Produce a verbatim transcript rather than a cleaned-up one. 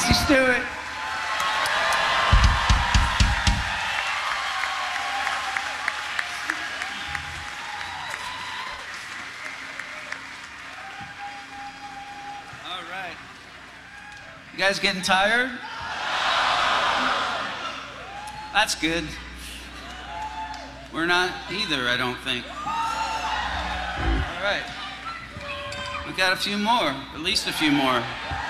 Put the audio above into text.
Casey Stewart. All right. You guys getting tired? That's good. We're not either, I don't think. All right. We got a few more, at least a few more.